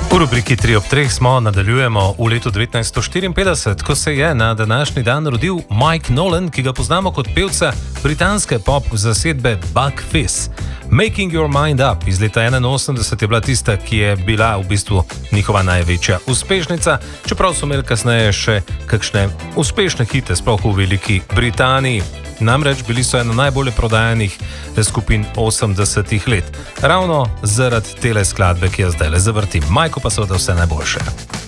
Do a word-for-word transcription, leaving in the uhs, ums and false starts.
V rubriki tri ob treh smo nadaljujemo v letu devetnajststo štiriinpetdeset, ko se je na današnji dan rodil Mike Nolan, ki ga poznamo kot pevca britanske pop zasedbe Buck Fizz. Making Your Mind Up iz leta enainosemdeset je bila tista, ki je bila v bistvu njihova največja uspešnica, čeprav so imeli kasneje še kakšne uspešne hite, sploh v Veliki Britaniji. Namreč bili so ena najbolje prodajanih skupin osemdesetih let. Ravno zaradi tele skladbe, ki jo zdaj le zavrtim. Majko pa seveda vse najboljše.